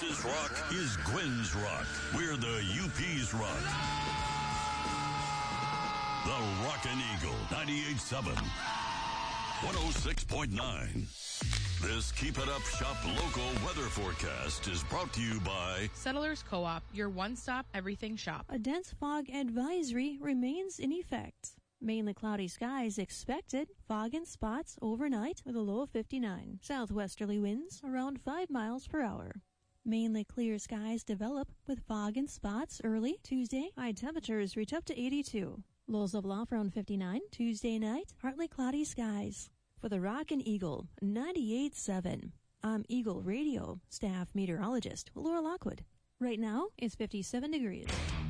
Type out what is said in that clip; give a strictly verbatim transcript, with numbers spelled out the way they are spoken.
Texas rock is Gwen's rock. We're the U P's rock. The Rockin' Eagle, ninety-eight point seven, one oh six point nine. This Keep It Up Shop local weather forecast is brought to you by Settlers Co-op, your one-stop everything shop. A dense fog advisory remains in effect. Mainly cloudy skies expected, fog and spots overnight with a low of fifty-nine. Southwesterly winds around five miles per hour. Mainly clear skies develop with fog and spots early Tuesday. High temperatures reach up to eighty-two. Lows level off around fifty-nine. Tuesday night, partly cloudy skies. For the Rockin' Eagle, ninety-eight point seven. I'm Eagle Radio staff meteorologist Laura Lockwood. Right now, it's fifty-seven degrees.